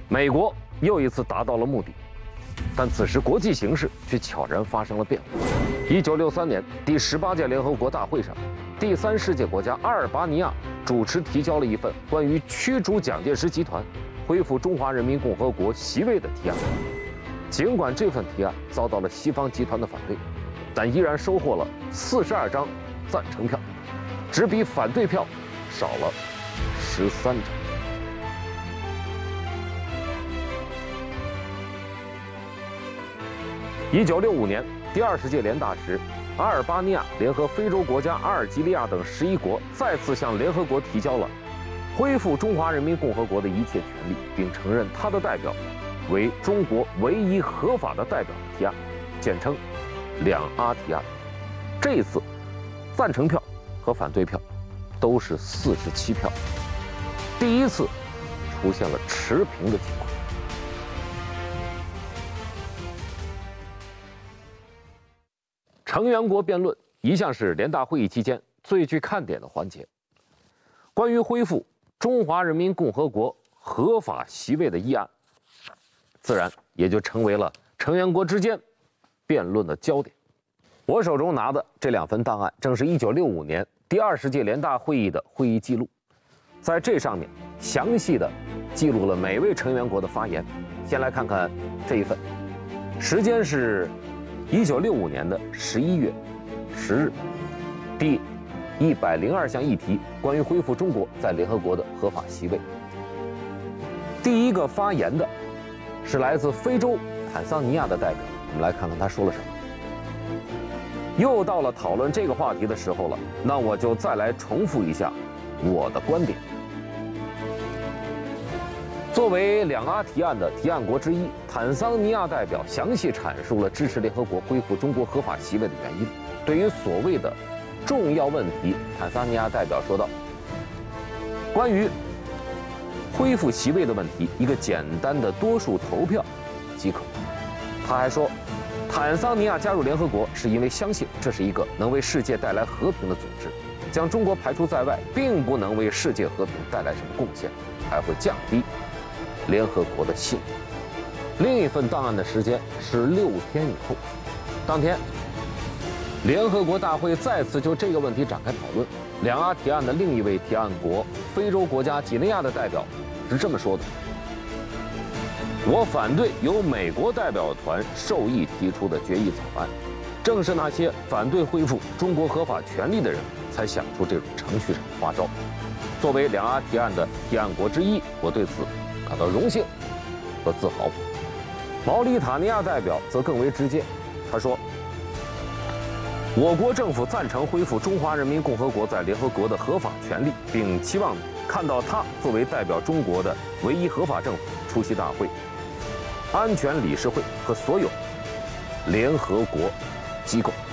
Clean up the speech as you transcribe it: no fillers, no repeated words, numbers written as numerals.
美国又一次达到了目的，但此时国际形势却悄然发生了变化。1963年第18届联合国大会上，第三世界国家阿尔巴尼亚主持提交了一份关于驱逐蒋介石集团、恢复中华人民共和国席位的提案。尽管这份提案遭到了西方集团的反对，但依然收获了42张赞成票，只比反对票少了13张。1965年第20届联大时，阿尔巴尼亚联合非洲国家阿尔及利亚等11国再次向联合国提交了恢复中华人民共和国的一切权利，并承认他的代表为中国唯一合法的代表的提案，简称两阿提案。这一次，赞成票和反对票都是47票，第一次出现了持平的情况。成员国辩论一向是联大会议期间最具看点的环节。关于恢复中华人民共和国合法席位的议案，自然也就成为了成员国之间辩论的焦点。我手中拿的这2份档案，正是1965年第20届联大会议的会议记录，在这上面详细的记录了每位成员国的发言。先来看看这一份，时间是1965年的11月10日，第102项议题，关于恢复中国在联合国的合法席位。第一个发言的是来自非洲坦桑尼亚的代表，我们来看看他说了什么。又到了讨论这个话题的时候了，那我就再来重复一下我的观点。作为两阿提案的提案国之一，坦桑尼亚代表详细阐述了支持联合国恢复中国合法席位的原因。对于所谓的重要问题，坦桑尼亚代表说道：关于恢复席位的问题，一个简单的多数投票即可。他还说，坦桑尼亚加入联合国是因为相信这是一个能为世界带来和平的组织，将中国排除在外并不能为世界和平带来什么贡献，还会降低联合国的信誉。另一份档案的时间是6天以后，当天，联合国大会再次就这个问题展开讨论。两阿提案的另一位提案国非洲国家几内亚的代表是这么说的：我反对由美国代表团授意提出的决议草案，正是那些反对恢复中国合法权利的人才想出这种程序上的花招。作为两阿提案的提案国之一，我对此感到荣幸和自豪。毛里塔尼亚代表则更为直接，他说：我国政府赞成恢复中华人民共和国在联合国的合法权利，并期望看到他作为代表中国的唯一合法政府出席大会、安全理事会和所有联合国机构。